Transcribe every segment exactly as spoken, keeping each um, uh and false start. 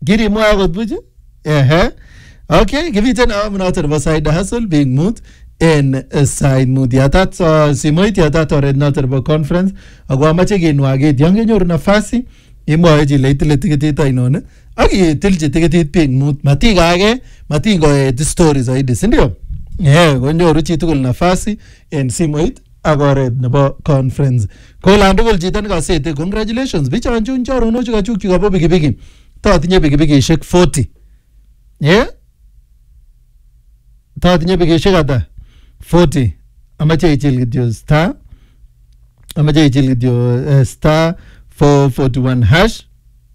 Giri mwa akot buch. Ehe. Okay, kibiten amnoto nebo side hustle being mood en side mood yatat uh, simoit yatat oret noto nebo conference ako amache kenwaget yon kenyoru nafasi imwoe chile itile tiketit ainon ak itilchi tiketit being mood matikage matingo stories zaidi si ndio? Eh, konyoru chitugul nafasi en simoit ak oret nebo conference. Ko lan tugul chito nekasete congratulations bichon chun choronok chukachuk chukabo pikipiki. To tinye pikipikishek forty. Yeah? To tinye pikipikishek ata? forty. Amache ichil kityo star. Amache ichil kityo uh, star four forty-one hash.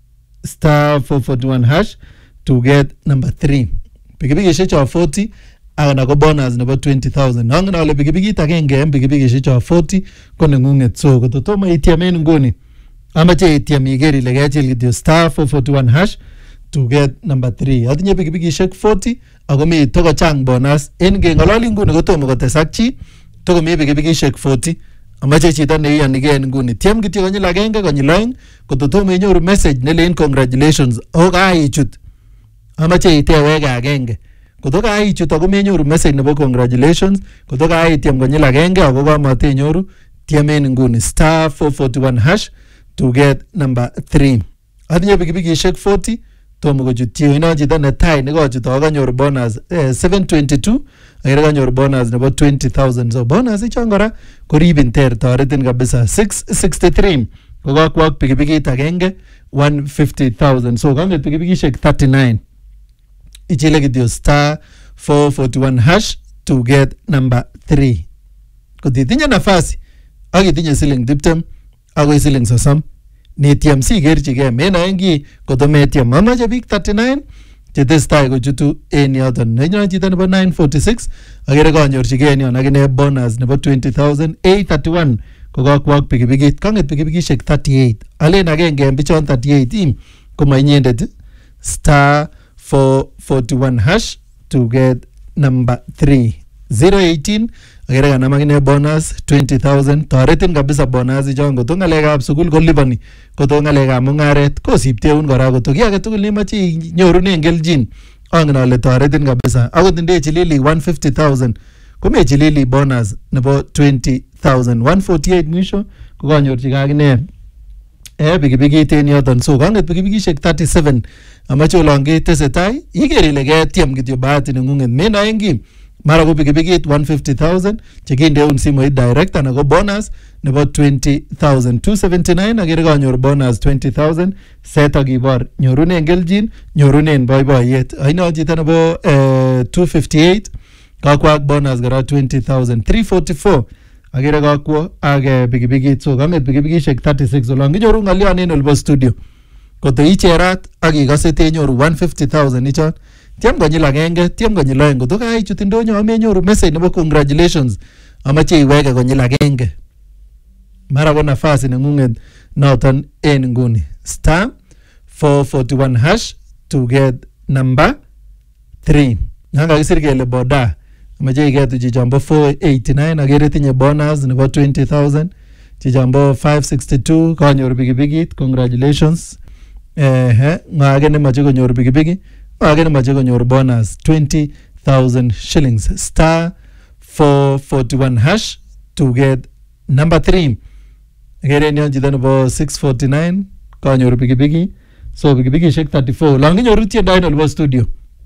Star four forty-one hash to get number three. Pikipikishek cho forty. Agana ko bonus nebo twenty thousand. Nangen ale pikipikit agenge en pikipikishek cho forty ko nengunget. So kototomo itiamen nguni. Amache itiam iger ile kechil kityo star four forty-one hash to get number three. Atinye pikipikishek forty ako mi toko chang bonus. En ngengololi nguni kotomo kotesak chi toko mi pikipikishek forty. Amache chito neiyonige nguni. Tiam kityo konyil agenge konyil oeng kototomo inyoru message nelen congratulations. O kaichut. Amache iteweke agenge. Kotoka ai chuto komenyoru message nebo congratulations, kotoka ai tiam konyil agenge ako kamate nyoru tiamen nguni star four forty-one hash to get number three. Atinye pikipikishek forty tomo kochutio ino chito netai nekochuto akanyoru bonus eh, seven twenty-two akere kanyoru bonus nebo twenty thousand. So bonus ichon kora koribin ter toretin kabisa. Six sixty-three kokakwak pikipikit agenge one hundred fifty thousand. So kanget pikipikishek thirty-nine. Ichile kityo star four forty-one hash to get number three. Kotitinye nafasi ak itinye siling tiptem akoi siling sosom netiam sikerchigei menaengi kotometiam. Amache biik thirty-nine chetestai kochutu en yoton. Nenyo chito nebo nine forty-six akere kanyorchigei en yon akine bonus nebo twenty thousand. eight thirty-one kokakwak pikipikit. Kanget pikipikishek thirty-eight. Alen agenge en bichon thirty-eight im koma inyendet star four forty-one hash to get number three. zero eighteen akere kanam akine bonus twenty thousand. Toretin kabisa bonus ichon koto ngalekab sukul kolipani, koto ngalekab mungaret kosipteun kora, koto ki age tugul nemache inyorunen keljin angen ale toretin kabisa. Akot ndechilili one hundred fifty thousand komechilili bonus nebo twenty thousand. one forty-eight mwisho kokanyorchigei akine eh pikipikit en yoton. So kanget pikipikishek thirty-seven. Amache olonge tesetai iker ile ketiam kityo bahati nengunget menaengi mara ko pikipikit one hundred fifty thousand chekindeun simoit direct ana ko bonus nebo twenty thousand. Two seventy-nine akere kanyor bonus twenty thousand. Set akibor nyorunen keljin, nyorunen boiboiyet. Aino chito nebo eh, two fifty-eight kakwak bonus kora twenty thousand. Three forty-four akere kakwo ak pikipikit. So kanget pikipikishek thirty-six olon kinyoru ngalion en olbo studio koto icherat ak ikase tenyoru one hundred fifty thousand ichon. Tiam konyil agenge, tiam konyil oeng. Koto kaichut ndonyo amenyoru message nebo congratulations amache iweke konyil agenge. Mara ko nafasi nengunget noton en nguni star four forty-one hash to get number three. Nanga kisir kele boda amache iketu chichambo four eighty-nine akere tinye bonus nebo twenty thousand. Chichambo five sixty-two kanyoru pikipikit, congratulations. Eh, ngage nemache konyoru pikipiki, ngage nemache konyoru bonus twenty thousand shillings. Star four forty-one hash to get number three. Akere nyon chito nebo six forty-nine kanyoru pikipiki. So pikipikishek thirty-four. Langi nyoru tiendo en olbo studio.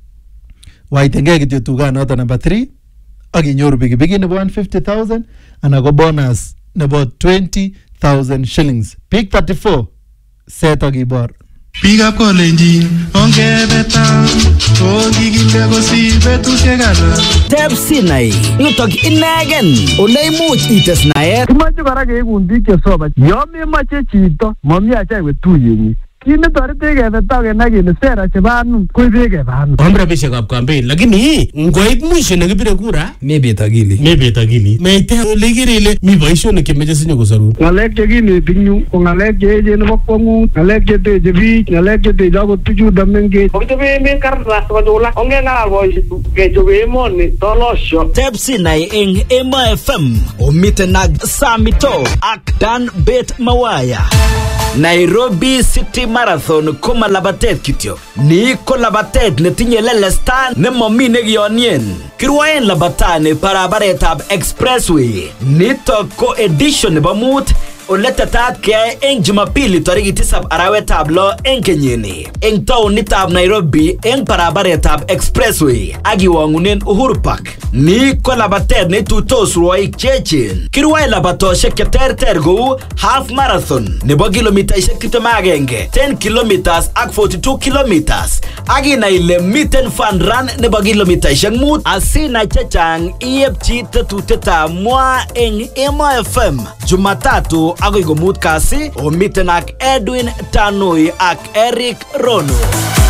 Waitenge kityo tuga noto number three ak inyoru pikipiki nebo one hundred fifty thousand ana ko bonus nebo twenty thousand shillings. Pick thirty-four set akibor. Pick up Kolenjin, ongebeta, okikinde kosir betusiek alak. Teb Sinai, yutok inegen, oleimuch ites naet. Kimache kora keikun biik chesoman. Yo memache chito, mami acha iwe tuyenyi. Kit netoreti kebeta kenai kele sera chebo anum koibe keba anum. Om rabishekab campaign lakini ngoit mwisho nekibire kura Mebet akili. mebet akili. Meite ole kere ile mi boisionik chemeche sinyo kosorun. Ngalek chekineti nyu ko ngalek cheechen nebo kwangut, ngalek cheteche biik, ngalek cheteche akot tuchuto mengech. Kokichobe emet kartas kochula ongengalal boisiek kechobe emoni tolosyo. Teb Sinai eng Emo F M omiten ak Samito ak Dan Bet Mawaya. Nairobi City marathon ko malabatet kityo. Ni ko labatet netinye lelestan nemomi nekionien. Kirwaen labatani barabaretab Expressway. Nitok ko edition nebo mut oletetat keyai eng Jumapili tarikit tisab arawetab lo eng kenyini eng taonitab Nairobi eng barabaretab Expressway akiwangunen Uhuru Park. Ni ko labatet neituitos rwoik cheechen. Kirwae labatoshek cheterter kou half marathon nebo kilomitaishek tiptem ak agenge, ten kilometers ak forty-two kilometers. Akinai ile miten fun run nebo kilomitaishek mut. Asinai chechang iepchi tetutietab mwa eng Emo F M Jumatatu agoi komut kasi omiten ak Edwin Tanui ak Eric Rono.